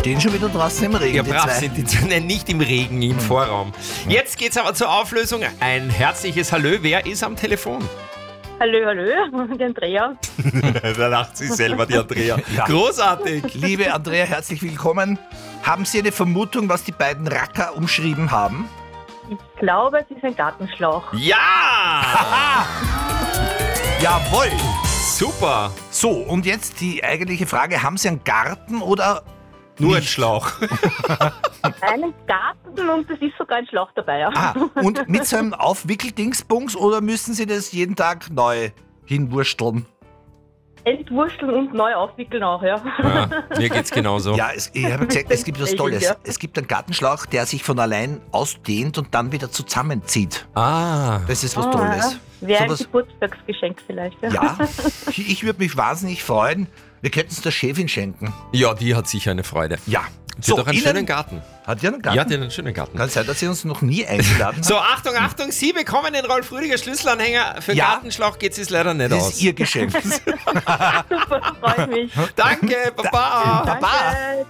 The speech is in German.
stehen schon wieder draußen im Regen. Ja, die brav zwei. sind die zwei. Nein, nicht im Regen, im Vorraum. Jetzt geht's aber zur Auflösung. Ein herzliches Hallo. Wer ist am Telefon? Hallo, die Andrea. Da lacht sich selber die Andrea. Ja. Großartig. Liebe Andrea, herzlich willkommen. Haben Sie eine Vermutung, was die beiden Racker umschrieben haben? Ich glaube, es ist ein Gartenschlauch. Ja! Jawohl! Super. So, und jetzt die eigentliche Frage, haben Sie einen Garten oder Nur ein nicht? Schlauch. Einen Garten und es ist sogar ein Schlauch dabei. Ja. Ah, und mit so einem Aufwickeldingsbums oder müssen Sie das jeden Tag neu hinwursteln? Entwursteln und neu aufwickeln auch, ja. Ja, mir geht's genauso. Ja, ich habe gesagt, es gibt was Regeln, Tolles. ja. Es gibt einen Gartenschlauch, der sich von allein ausdehnt und dann wieder zusammenzieht. Ah. Das ist was Tolles. Wäre ein Sowas- Geburtstagsgeschenk vielleicht. Ja. Ja, ich würde mich wahnsinnig freuen. Wir könnten es der Chefin schenken. Ja, die hat sicher eine Freude. Ja. Sie hat doch einen schönen Garten. Hat die einen Garten? Ja, die hat einen schönen Garten. Kann sein, dass sie uns noch nie eingeladen hat. So, Achtung, Achtung, Sie bekommen den Rolf Rüdiger Schlüsselanhänger. Für Ja. Gartenschlauch geht's jetzt leider nicht Das aus. ist ihr Geschenk. Super, freut mich. Danke, Baba. Baba. Danke,